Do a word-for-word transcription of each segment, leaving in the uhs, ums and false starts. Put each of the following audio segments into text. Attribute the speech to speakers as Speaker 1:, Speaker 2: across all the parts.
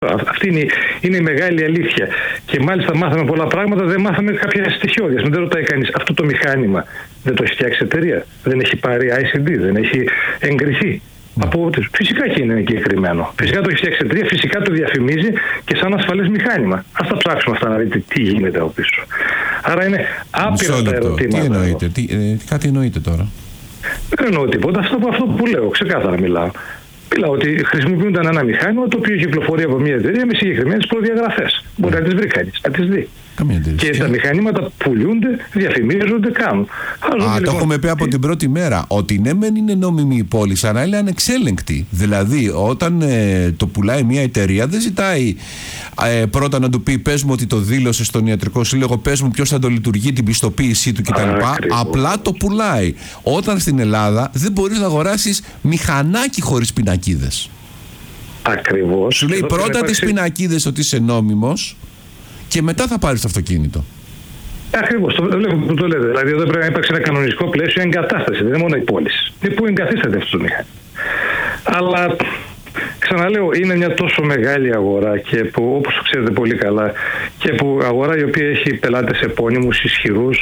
Speaker 1: Αυτή είναι, είναι η μεγάλη αλήθεια. Και μάλιστα μάθαμε πολλά πράγματα, δεν μάθαμε κάποια στοιχειώδη. Δεν ρωτάει κανείς, αυτό το μηχάνημα δεν το έχει φτιάξει εταιρεία, δεν έχει πάρει άι σι ντι, δεν έχει εγκριθεί. Mm. Από... Φυσικά και είναι εγκεκριμένο. Φυσικά το έχει φτιάξει εταιρεία, φυσικά το διαφημίζει και σαν ασφαλές μηχάνημα. Ας τα ψάξουμε αυτά να δείτε τι γίνεται από πίσω. Άρα είναι άπειρα τα ερωτήματα.
Speaker 2: Τι εννοείτε, τι, ε, κάτι εννοείτε τώρα?
Speaker 1: Δεν εννοώ τίποτα. Αυτό, αυτό που λέω, ξεκάθαρα μιλάω. Μιλάω ότι χρησιμοποιούνταν ένα μηχάνημα το οποίο κυκλοφορεί από μια εταιρεία με συγκεκριμένες προδιαγραφές. Mm. Μπορεί να τις βρει κανείς, να τις δει. Και τα μηχανήματα πουλούνται, διαφημίζονται, κάνουν.
Speaker 2: Α, λοιπόν, το έχουμε πει από την πρώτη μέρα. Ότι ναι, μεν είναι νόμιμη η πώληση, αλλά είναι ανεξέλεγκτη. Δηλαδή, όταν ε, το πουλάει μια εταιρεία, δεν ζητάει ε, πρώτα να του πει: πες μου ότι το δήλωσε στον ιατρικό σύλλογο, πες μου ποιος θα το λειτουργεί, την πιστοποίησή του κτλ. Απλά το πουλάει. Όταν στην Ελλάδα δεν μπορείς να αγοράσεις μηχανάκι χωρίς πινακίδες.
Speaker 1: Ακριβώς.
Speaker 2: Σου λέει πρώτα υπάρξει... τις πινακίδες ότι είσαι νόμιμος. Και μετά θα πάρεις το αυτοκίνητο.
Speaker 1: Ακριβώς, το βλέπω που το λέτε. Δηλαδή, εδώ πρέπει να υπάρξει ένα κανονιστικό πλαίσιο εγκατάσταση, δεν είναι μόνο η πώληση. Είναι που εγκαθίσταται αυτό το μηχάνημα. Αλλά ξαναλέω, είναι μια τόσο μεγάλη αγορά και που, όπως το ξέρετε πολύ καλά, και που αγορά η οποία έχει πελάτες επώνυμους, ισχυρούς,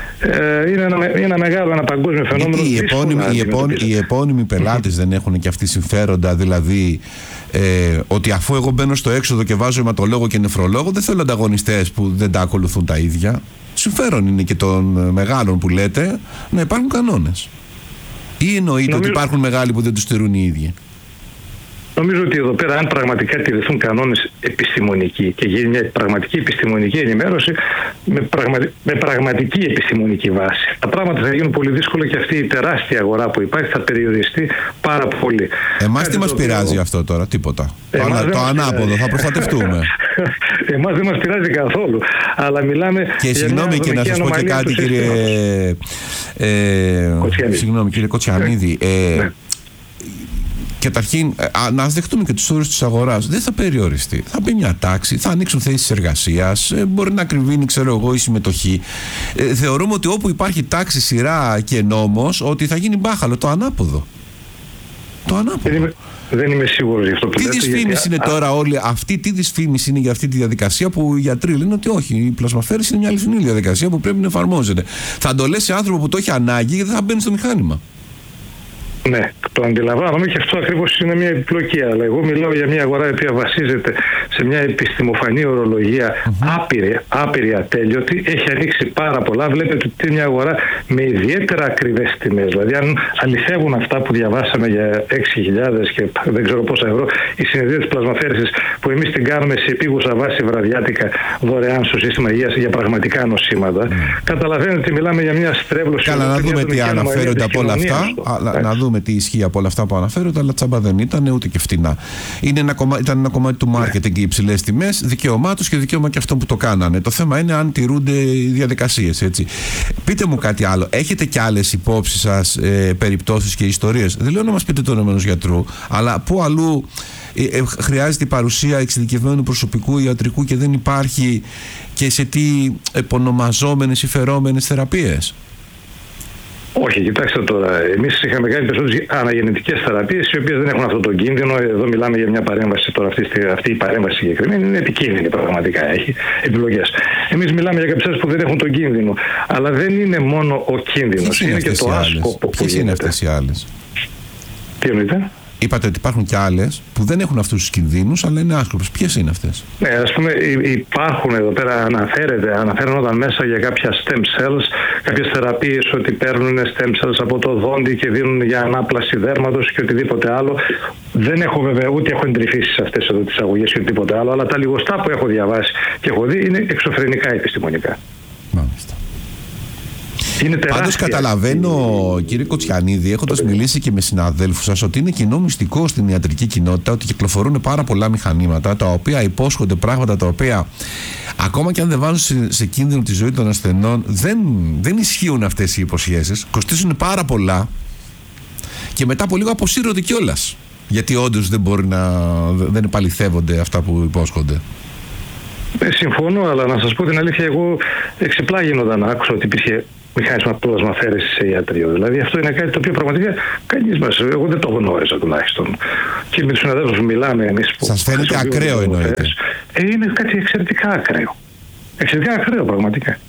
Speaker 1: ε, είναι, ένα, είναι ένα μεγάλο, ένα παγκόσμιο φαινόμενο.
Speaker 2: Γιατί οι επώνυμοι, οι επώνυμοι, οι επώνυμοι πελάτες δεν έχουν και αυτοί συμφέροντα, δηλαδή ε, ότι αφού εγώ μπαίνω στο έξοδο και βάζω αιματολόγο και νεφρολόγο, δεν θέλω ανταγωνιστές που δεν τα ακολουθούν τα ίδια. Συμφέρον είναι και των μεγάλων που λέτε να υπάρχουν κανόνες. Ή εννοείται νομίζω... ότι υπάρχουν μεγάλοι που δεν τους τηρούν οι ίδιοι?
Speaker 1: Νομίζω ότι εδώ πέρα, αν πραγματικά τηρηθούν κανόνες επιστημονικοί και γίνει μια πραγματική επιστημονική ενημέρωση με, πραγμα... με πραγματική επιστημονική βάση, τα πράγματα θα γίνουν πολύ δύσκολα και αυτή η τεράστια αγορά που υπάρχει θα περιοριστεί πάρα πολύ.
Speaker 2: Εμάς τι μας πειράζει οποίο... αυτό τώρα? Τίποτα. Εμάς το, το ανάποδο, πειράζει. Θα προστατευτούμε.
Speaker 1: Εμάς δεν μας πειράζει καθόλου. Αλλά μιλάμε.
Speaker 2: Και συγγνώμη και να σας πω και κάτι, κύριε. Ε, συγγνώμη, κύριε Κοτσιανίδη. Ε, ναι. Καταρχήν, να δεχτούμε και τους όρους της αγοράς. Δεν θα περιοριστεί. Θα μπει μια τάξη, θα ανοίξουν θέσεις εργασίας, μπορεί να κρυβίνει, ξέρω εγώ, η συμμετοχή. Ε, θεωρούμε ότι όπου υπάρχει τάξη, σειρά και νόμος, ότι θα γίνει μπάχαλο. Το ανάποδο. Το ανάποδο.
Speaker 1: Δεν είμαι, δεν είμαι σίγουρος γι' αυτό που
Speaker 2: λέτε. Τι δυσφήμιση είναι τώρα όλη αυτή, τι δυσφήμιση είναι για αυτή τη διαδικασία που οι γιατροί λένε ότι όχι, η πλασμαφέρηση είναι μια αληθινή διαδικασία που πρέπει να εφαρμόζεται. Θα το λες σε άνθρωπο που το έχει ανάγκη γιατί δεν θα μπαίνει στο μηχάνημα.
Speaker 1: Ναι, το αντιλαμβάνομαι και αυτό ακριβώς είναι μια επιπλοκή. Αλλά εγώ μιλάω για μια αγορά η οποία βασίζεται σε μια επιστημοφανή ορολογία mm-hmm. άπειρη, άπειρη, ατέλειωτη. Έχει ανοίξει πάρα πολλά. Βλέπετε ότι είναι μια αγορά με ιδιαίτερα ακριβές τιμές. Δηλαδή, αν αληθεύουν αυτά που διαβάσαμε για έξι χιλιάδες και δεν ξέρω πόσα ευρώ, η συνεδρία της πλασμαφέρησης που εμείς την κάνουμε σε επίγουσα βάση βραδιάτικα δωρεάν στο σύστημα υγείας για πραγματικά νοσήματα, mm. καταλαβαίνετε ότι μιλάμε για μια στρέβλωση.
Speaker 2: Καλά, να δούμε τι αναφέρονται από όλα αυτά. Α, να δούμε τι ισχύει από όλα αυτά που αναφέρονται, αλλά τσάμπα δεν ήταν ούτε και φτηνά. Είναι ένα κομμάτι, ήταν ένα κομμάτι του marketing και οι υψηλές τιμές, δικαίωμά τους και δικαίωμα και αυτό που το κάνανε. Το θέμα είναι αν τηρούνται οι διαδικασίες, έτσι. Πείτε μου κάτι άλλο. Έχετε κι άλλες υπόψεις σας ε, περιπτώσεις και ιστορίες? Δεν λέω να μας πείτε το όνομα ενός γιατρού, αλλά πού αλλού ε, ε, χρειάζεται η παρουσία εξειδικευμένου προσωπικού ιατρικού και δεν υπάρχει, και σε τι επωνομαζόμενες ή φερόμενες θεραπείες?
Speaker 1: Όχι, κοιτάξτε τώρα. Εμείς είχαμε κάνει περισσότερες αναγεννητικές θεραπείες, οι οποίες δεν έχουν αυτόν τον κίνδυνο. Εδώ μιλάμε για μια παρέμβαση. Τώρα, αυτή, αυτή η παρέμβαση συγκεκριμένη είναι επικίνδυνη πραγματικά. Έχει επιλογές. Εμείς μιλάμε για κάποιες που δεν έχουν τον κίνδυνο. Αλλά δεν είναι μόνο ο κίνδυνος. Είναι, είναι και το άσκοπο που
Speaker 2: Ποιες είναι αυτές οι άλλες?
Speaker 1: Τι εννοείτε?
Speaker 2: Είπατε ότι υπάρχουν και άλλες που δεν έχουν αυτούς τους κινδύνους, αλλά είναι άσκοπες. Ποιες είναι αυτές?
Speaker 1: Ναι, ας πούμε, υπάρχουν εδώ πέρα, αναφέρεται, αναφέρονταν μέσα για κάποια stem cells, κάποιες θεραπείες ότι παίρνουν stem cells από το δόντι και δίνουν για ανάπλαση δέρματος και οτιδήποτε άλλο. Δεν έχω βέβαια ούτε έχω εντρυφήσει σε αυτές εδώ τις αγωγές και οτιδήποτε άλλο, αλλά τα λιγοστά που έχω διαβάσει και έχω δει είναι εξωφρενικά επιστημονικά.
Speaker 2: Μάλιστα. Πάντως καταλαβαίνω, κύριε Κοτσιανίδη, έχοντας μιλήσει και με συναδέλφους σας, ότι είναι κοινό μυστικό στην ιατρική κοινότητα ότι κυκλοφορούν πάρα πολλά μηχανήματα τα οποία υπόσχονται πράγματα τα οποία ακόμα και αν δεν βάζουν σε, σε κίνδυνο τη ζωή των ασθενών, δεν, δεν ισχύουν αυτές οι υποσχέσεις, κοστίζουν πάρα πολλά και μετά από λίγο αποσύρονται κιόλας, γιατί όντως δεν μπορεί να δεν επαληθεύονται αυτά που υπόσχονται.
Speaker 1: Ε, συμφωνώ, αλλά να σας πω την αλήθεια, εγώ εξεπλάγινονταν να άκουσα ότι υπήρχε μηχάνισμα πλασμαφέρεσης σε ιατρείο. Δηλαδή αυτό είναι κάτι το οποίο πραγματικά κανείς μας, εγώ δεν το γνώριζα τουλάχιστον. Και με τους συναδέλφους που μιλάμε εμείς.
Speaker 2: Σας φαίνεται ακραίο εννοείται?
Speaker 1: Ε, είναι κάτι εξαιρετικά ακραίο. Εξαιρετικά ακραίο πραγματικά.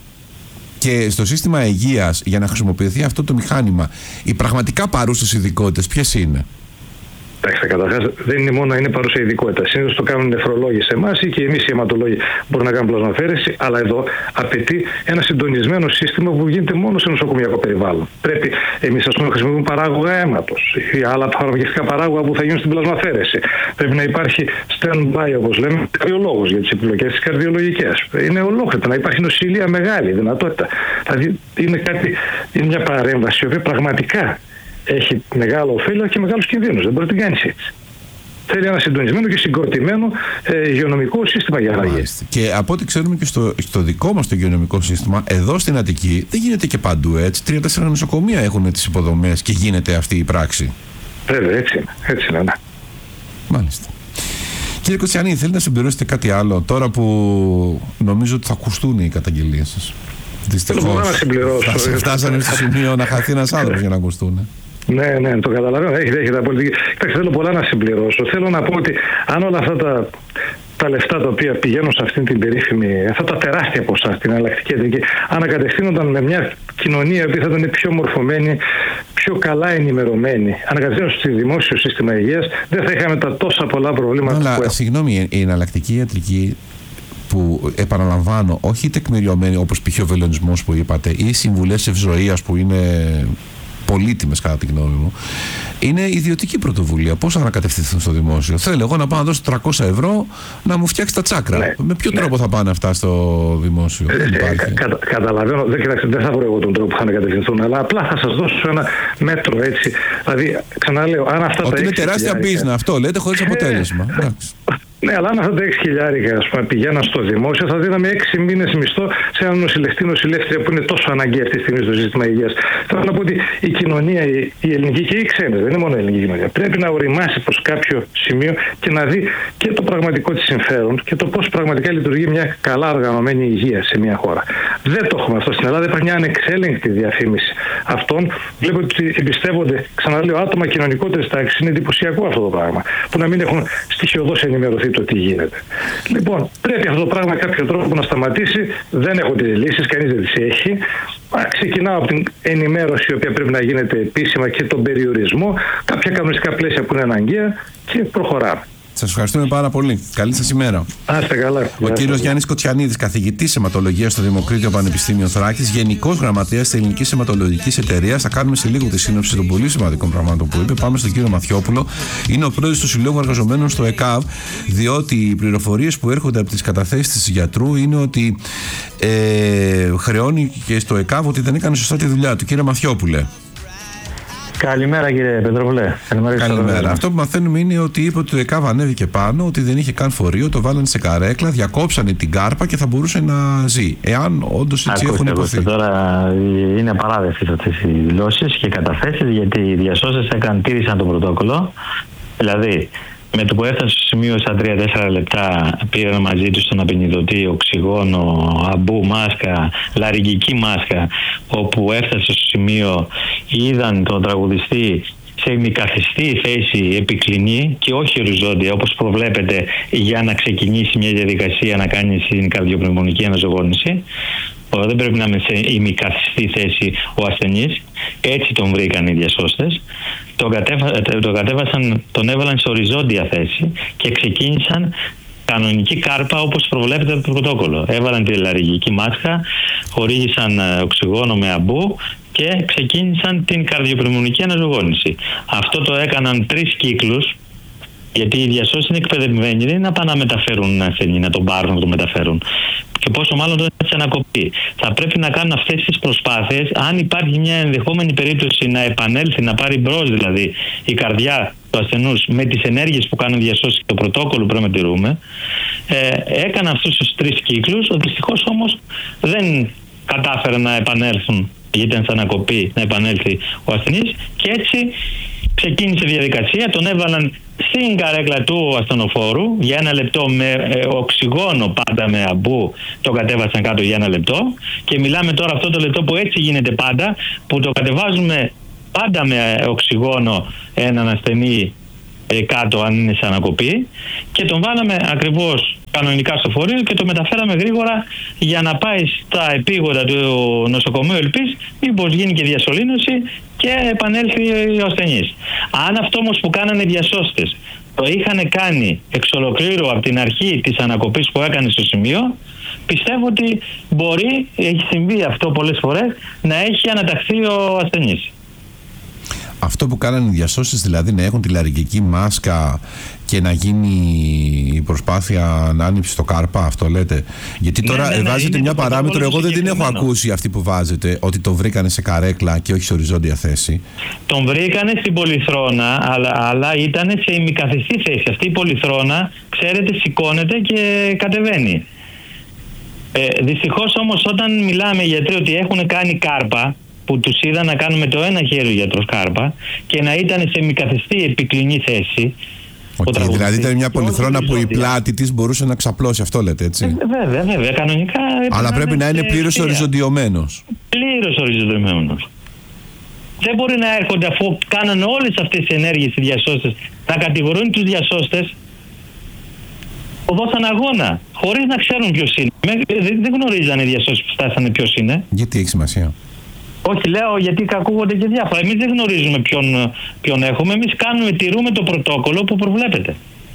Speaker 2: Και στο σύστημα υγείας, για να χρησιμοποιηθεί αυτό το μηχάνημα, οι πραγματικά παρούσες ειδικότητες ποιες είναι?
Speaker 1: Εντάξει, καταρχάς δεν είναι μόνο να είναι παρούσα ειδικότητα. Συνήθως το κάνουν νεφρολόγοι σε εμάς ή και εμείς οι αιματολόγοι μπορούμε να κάνουμε πλασμαφέρεση, αλλά εδώ απαιτεί ένα συντονισμένο σύστημα που γίνεται μόνο σε νοσοκομιακό περιβάλλον. Πρέπει εμείς, ας πούμε, να χρησιμοποιούμε παράγωγα αίματος ή άλλα φαρμακευτικά παράγωγα που θα γίνουν στην πλασμαφέρεση. Πρέπει να υπάρχει stand-by, όπως λέμε, καρδιολόγος για τις επιλογές τις καρδιολογικές. Είναι ολόκληρο, να υπάρχει νοσηλεία μεγάλη δυνατότητα. Δηλαδή είναι, κάτι, είναι μια παρέμβαση η οποία πραγματικά έχει μεγάλο ωφέλιο και μεγάλους κινδύνους. Δεν μπορεί να την κάνεις έτσι. Θέλει ένα συντονισμένο και συγκροτημένο ε, υγειονομικό σύστημα για να γίνει.
Speaker 2: Και από ό,τι ξέρουμε και στο, στο δικό μας το υγειονομικό σύστημα, εδώ στην Αττική δεν γίνεται και παντού έτσι. Τρία-τέσσερα νοσοκομεία έχουν τις υποδομές και γίνεται αυτή η πράξη.
Speaker 1: Βέβαια, έτσι είναι. Έτσι είναι, ναι.
Speaker 2: Μάλιστα. Κύριε Κοτσιανή, θέλετε να συμπληρώσετε κάτι άλλο τώρα που νομίζω ότι θα ακουστούν οι καταγγελίες σας? Δυστυχώς. Θα φτάσανε στο σημείο να χαθεί ένας άνθρωπος για να ακουστούν.
Speaker 1: Ναι, ναι, το καταλαβαίνω. Έχετε, έχετε απολύτω. Κοιτάξτε, θέλω πολλά να συμπληρώσω. Θέλω να πω ότι αν όλα αυτά τα, τα λεφτά τα οποία πηγαίνουν σε αυτήν την περίφημη, αυτά τα τεράστια ποσά στην εναλλακτική ιατρική, ανακατευθύνονταν με μια κοινωνία που θα ήταν πιο μορφωμένη, πιο καλά ενημερωμένη, ανακατευθύνονταν στο δημόσιο σύστημα υγείας, δεν θα είχαμε τα τόσα πολλά προβλήματα.
Speaker 2: Αλλά, που συγγνώμη, η εναλλακτική ιατρική, που επαναλαμβάνω, όχι τεκμηριωμένη όπως π.χ. ο βελονισμός που είπατε ή οι συμβουλές ευζοίας που είναι πολύτιμες κατά τη γνώμη μου, είναι ιδιωτική πρωτοβουλία. Πώς θα ανακατευθυνθούν στο δημόσιο? Θέλω εγώ να πάω να δώσω τριακόσια ευρώ να μου φτιάξει τα τσάκρα. Ναι, με ποιο ναι. τρόπο θα πάνε αυτά στο δημόσιο?
Speaker 1: Ε, δεν υπάρχει. Κα, κα, καταλαβαίνω, δεν, κοιτάξτε, δεν θα βρω εγώ τον τρόπο που θα ανακατευθυνθούν, αλλά απλά θα σας δώσω ένα μέτρο έτσι. Δηλαδή, ξαναλέω, αν αυτά
Speaker 2: ότι
Speaker 1: τα
Speaker 2: είναι τεράστια business αυτό, λέτε, χωρίς αποτέλεσμα.
Speaker 1: Ναι, αλλά αν αυτά τα έξι χιλιάρικα ας πούμε, πηγαίναν στο δημόσιο, θα δίναμε έξι μήνες μισθό σε έναν νοσηλευτή, νοσηλεύτρια που είναι τόσο αναγκαία αυτή τη στιγμή στο σύστημα υγείας. Θέλω να πω ότι η κοινωνία, η, η ελληνική και η ξένη, δεν είναι μόνο η ελληνική κοινωνία, πρέπει να οριμάσει προς κάποιο σημείο και να δει και το πραγματικό της συμφέρον και το πώς πραγματικά λειτουργεί μια καλά οργανωμένη υγεία σε μια χώρα. Δεν το έχουμε αυτό στην Ελλάδα. Υπάρχει μια ανεξέλεγκτη διαφήμιση αυτών. Βλέπω ότι εμπιστεύονται, ξαναλέω, άτομα κοινωνικότερης τάξης. Είναι εντυπωσιακό αυτό το πράγμα. Που να μην έχουν στοιχειοδός ενημερωθεί το τι γίνεται. Λοιπόν, πρέπει αυτό το πράγμα κάποιο τρόπο να σταματήσει. Δεν έχω τις λύσεις, κανείς δεν τις έχει. Ξεκινάω από την ενημέρωση η οποία πρέπει να γίνεται επίσημα και τον περιορισμό, κάποια κανονιστικά πλαίσια που είναι αναγκαία και προχωράμε.
Speaker 2: Σας ευχαριστούμε πάρα πολύ. Καλή σας ημέρα.
Speaker 1: Να είστε καλά.
Speaker 2: Ο κύριος Γιάννης Κοτσιανίδης, καθηγητής αιματολογίας στο Δημοκρίτιο Πανεπιστήμιο Θράκης, γενικός γραμματέας της Ελληνικής Αιματολογικής Εταιρείας. Θα κάνουμε σε λίγο τη σύνοψη των πολύ σημαντικών πραγμάτων που είπε. Πάμε στον κύριο Μαθιόπουλο. Είναι ο πρόεδρος του Συλλόγου Εργαζομένων στο ΕΚΑΒ, διότι οι πληροφορίες που έρχονται από τις καταθέσεις της γιατρού είναι ότι ε, χρεώνει και στο ΕΚΑΒ ότι δεν έκανε σωστά τη δουλειά του. Κύριε Μαθιόπουλε.
Speaker 3: Καλημέρα κύριε Πετρόπουλε.
Speaker 2: Καλημέρα. Καλημέρα. Αυτό που μαθαίνουμε είναι ότι είπε ότι το ΕΚΑΒ ανέβηκε πάνω, ότι δεν είχε καν φορείο, το βάλανε σε καρέκλα, διακόψανε την κάρπα και θα μπορούσε να ζει. Εάν όντως έτσι έχουν υποθεί.
Speaker 3: Τώρα είναι απαράδεκτες αυτές οι δηλώσεις και καταθέσεις, γιατί οι διασώσεις έκαναν, τήρησαν το πρωτόκολλο. Δηλαδή, με το που έφτασε στο σημείο στα τρία τέσσερα λεπτά, πήραν μαζί τους τον απεινιδωτή, οξυγόνο, αμπού, μάσκα, λαρυγγική μάσκα, όπου έφτασε στο σημείο, είδαν τον τραγουδιστή σε ημικαθιστή θέση επικλινή και όχι οριζόντια, όπως προβλέπεται για να ξεκινήσει μια διαδικασία να κάνει στην καρδιοπνευμονική αναζωογόνηση. Δεν πρέπει να είναι σε ημικαθιστή θέση ο ασθενής. Έτσι τον βρήκαν οι διασώστες. Τον, κατέβα, τον κατέβασαν, τον έβαλαν σε οριζόντια θέση και ξεκίνησαν κανονική κάρπα όπως προβλέπεται από το πρωτόκολλο. Έβαλαν τη λαρυγγική μάσκα, χορήγησαν οξυγόνο με αμπού και ξεκίνησαν την καρδιοπνευμονική αναζωογόνηση. Αυτό το έκαναν τρεις κύκλους, γιατί οι διασώσεις είναι εκπαιδευμένοι, δεν είναι να πάνε να μεταφέρουν ασθενή, να τον πάρουν, να τον μεταφέρουν. Και πόσο μάλλον τον έτσι ανακοπεί. Θα πρέπει να κάνουν αυτές τις προσπάθειες, αν υπάρχει μια ενδεχόμενη περίπτωση να επανέλθει, να πάρει μπρος δηλαδή η καρδιά του ασθενούς με τις ενέργειες που κάνουν διασώσεις και το πρωτόκολλο που πρέπει να τηρούμε. Ε, έκανα αυτούς τους τρεις κύκλους, δυστυχώς όμως δεν κατάφεραν να επανέλθουν, γιατί ήταν σαν ανακοπή να επανέλθει ο ασθενής, και έτσι ξεκίνησε η διαδικασία, τον έβαλαν στην καρέκλα του ασθενοφόρου για ένα λεπτό με ε, οξυγόνο, πάντα με αμπού, το κατέβασαν κάτω για ένα λεπτό. Και μιλάμε τώρα αυτό το λεπτό που έτσι γίνεται πάντα, που το κατεβάζουμε πάντα με οξυγόνο έναν ασθενή ε, κάτω αν είναι σε ανακοπή, και τον βάλαμε ακριβώς κανονικά στο φορείο και το μεταφέραμε γρήγορα για να πάει στα επίγοντα του νοσοκομείου Ελπής, μήπως γίνει και διασωλήνωση και επανέλθει ο ασθενής. Αν αυτό όμως που κάνανε οι διασώστες το είχαν κάνει εξ ολοκλήρου από την αρχή της ανακοπής που έκανε στο σημείο, πιστεύω ότι μπορεί, έχει συμβεί αυτό πολλές φορές, να έχει αναταχθεί ο ασθενής.
Speaker 2: Αυτό που κάνανε οι διασώσεις, δηλαδή να έχουν τη λαρυγγική μάσκα και να γίνει η προσπάθεια να άνοιψει το κάρπα, αυτό λέτε? Γιατί τώρα ναι, ναι, ναι, βάζετε μια παράμετρο, εγώ δεν την έχω ακούσει αυτή που βάζετε, ότι το βρήκανε σε καρέκλα και όχι σε οριζόντια θέση. Τον
Speaker 3: βρήκανε στην πολυθρόνα, αλλά, αλλά ήταν σε ημικαθιστή θέση. Αυτή η πολυθρόνα, ξέρετε, σηκώνεται και κατεβαίνει. Ε, δυστυχώς όμως όταν μιλάμε γιατροί ότι έχουν κάνει κάρπα, που τους είδα να κάνουν με το ένα χέρι ο γιατρός κάρπα και να ήταν σε μικαθιστή επικλινή θέση.
Speaker 2: Okay, δηλαδή ήταν μια πολυθρόνα που η πλάτη της μπορούσε να ξαπλώσει, αυτό λέτε, έτσι?
Speaker 3: Ε, βέβαια, βέβαια, κανονικά.
Speaker 2: Αλλά πρέπει να είναι πλήρως οριζοντιωμένος.
Speaker 3: Πλήρως οριζοντιωμένος. Δεν μπορεί να έρχονται, αφού κάνανε όλες αυτές τις ενέργειες οι διασώστες, να κατηγορούν τους διασώστες που δώσαν αγώνα, χωρίς να ξέρουν ποιος είναι. Δεν γνωρίζανε οι διασώστες που φτάσανε ποιος είναι.
Speaker 2: Γιατί έχει σημασία?
Speaker 3: Όχι, λέω γιατί ακούγονται και διάφορα. Εμείς δεν γνωρίζουμε ποιον, ποιον έχουμε. Εμείς κάνουμε, τηρούμε το πρωτόκολλο που προβλέπεται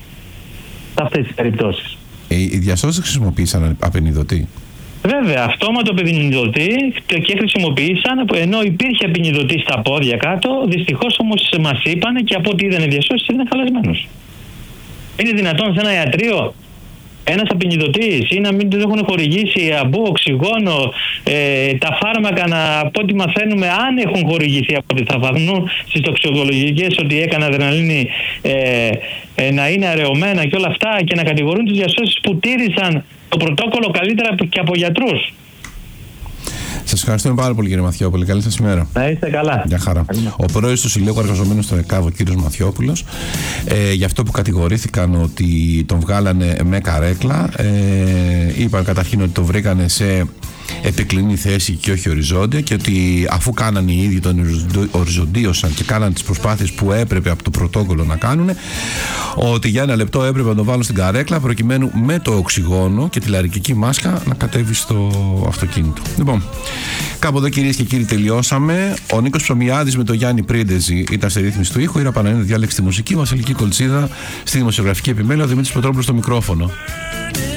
Speaker 3: σε αυτές τις περιπτώσεις.
Speaker 2: Ε, οι διασώστες χρησιμοποίησαν απενιδωτή?
Speaker 3: Βέβαια, αυτόματο απενιδωτή και χρησιμοποίησαν, ενώ υπήρχε απενιδωτή στα πόδια κάτω. Δυστυχώς όμως μας είπανε και από ό,τι είδαν οι διασώστες είναι χαλασμένος. Είναι δυνατόν σε ένα ιατρείο ένας απενιδωτής ή να μην τους έχουν χορηγήσει αμπού, οξυγόνο, ε, τα φάρμακα, να, από ό,τι μαθαίνουμε, αν έχουν χορηγηθεί από ό,τι θα φανούν στις τοξικολογικές ότι έκανε αδρεναλίνη, ε, ε, να είναι αραιωμένα και όλα αυτά, και να κατηγορούν τους διασώστες που τήρησαν το πρωτόκολλο καλύτερα και από γιατρούς.
Speaker 2: Σας ευχαριστούμε πάρα πολύ, κύριε Μαθιόπουλε. Καλή σας ημέρα.
Speaker 3: Να είστε καλά.
Speaker 2: Γεια χαρά. Ο πρόεδρος του Συλλόγου Εργαζομένων στο ΕΚΑΒ, ο κύριος Μαθιόπουλος, ε, για αυτό που κατηγορήθηκαν ότι τον βγάλανε με καρέκλα, ε, είπαν καταρχήν ότι τον βρήκανε σε επικλινή θέση και όχι οριζόντια, και ότι αφού κάνανε οι ίδιοι τον οριζοντίωσαν και κάνανε τις προσπάθειες που έπρεπε από το πρωτόκολλο να κάνουν, ότι για ένα λεπτό έπρεπε να τον βάλουν στην καρέκλα προκειμένου με το οξυγόνο και τη λαρυγγική μάσκα να κατέβει στο αυτοκίνητο. Λοιπόν, κάπου εδώ, κυρίες και κύριοι, τελειώσαμε. Ο Νίκος Ψωμιάδης με τον Γιάννη Πρίντεζη ήταν στη ρύθμιση του ήχου. Ήρα Παναγιώτη διάλεξη στη μουσική, Βασιλική Κολτσίδα στη δημοσιογραφική επιμέλεια, ο Δημήτρης Πετρόπουλος στο μικρόφωνο.